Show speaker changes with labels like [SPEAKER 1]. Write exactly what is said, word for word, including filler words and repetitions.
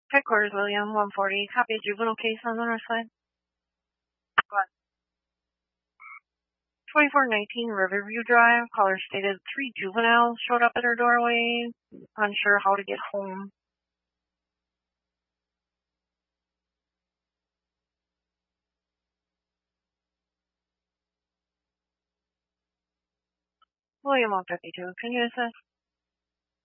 [SPEAKER 1] Headquarters, William, one forty. Copy juvenile case on the north side. twenty-four nineteen Riverview Drive. Caller stated three juveniles showed up at her doorway, unsure how to get home. William, one fifty-two. Can you assist?